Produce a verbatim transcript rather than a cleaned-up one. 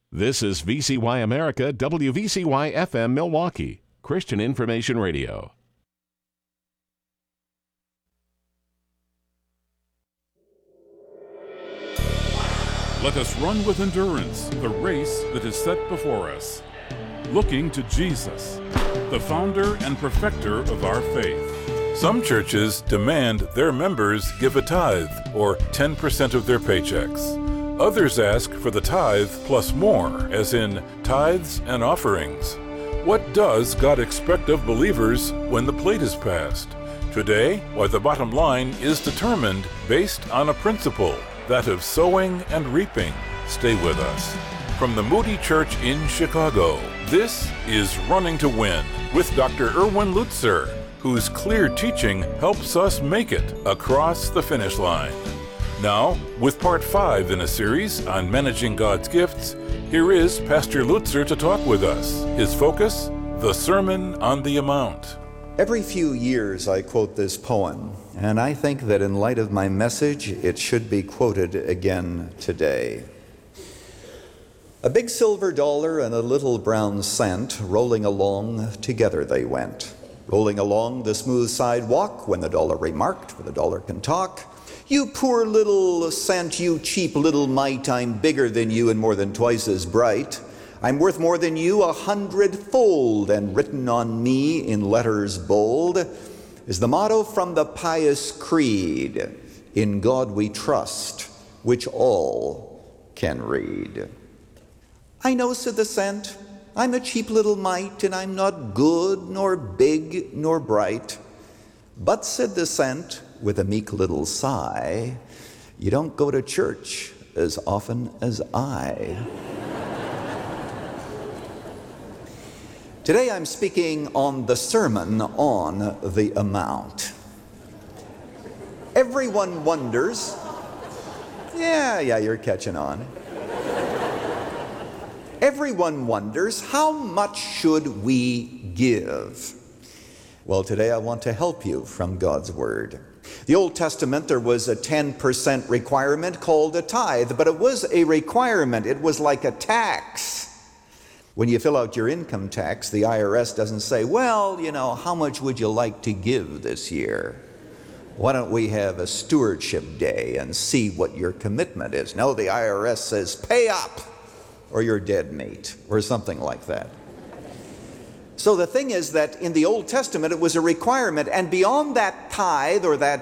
This is V C Y America, W V C Y F M Milwaukee, Christian Information Radio. Let us run with endurance the race that is set before us, looking to Jesus, the founder and perfecter of our faith. Some churches demand their members give a tithe, or ten percent of their paychecks. Others ask for the tithe plus more, as in tithes and offerings. What does God expect of believers when the plate is passed? Today, why the bottom line is determined based on a principle, that of sowing and reaping. Stay with us. From the Moody Church in Chicago, this is Running to Win with Doctor Erwin Lutzer, whose clear teaching helps us make it across the finish line. Now, with part five in a series on managing God's gifts, here is Pastor Lutzer to talk with us. His focus, the Sermon on the Mount. Every few years I quote this poem, and I think that in light of my message, it should be quoted again today. A big silver dollar and a little brown cent, rolling along, together they went. Rolling along the smooth sidewalk, when the dollar remarked, for the dollar can talk, "You poor little cent, you cheap little mite, I'm bigger than you and more than twice as bright. I'm worth more than you a hundredfold, and written on me in letters bold is the motto from the pious creed, in God we trust, which all can read." "I know," said the cent, "I'm a cheap little mite, and I'm not good, nor big, nor bright. But," said the cent, with a meek little sigh, "you don't go to church as often as I." Today I'm speaking on the Sermon on the Mount. Everyone wonders, yeah, yeah, you're catching on. Everyone wonders, how much should we give? Well, today I want to help you from God's Word. The Old Testament, there was a ten percent requirement called a tithe, but it was a requirement. It was like a tax. When you fill out your income tax, the I R S doesn't say, well, you know, how much would you like to give this year? Why don't we have a stewardship day and see what your commitment is? No, the I R S says, pay up, or you're dead meat, or something like that. So the thing is that in the Old Testament, it was a requirement, and beyond that tithe or that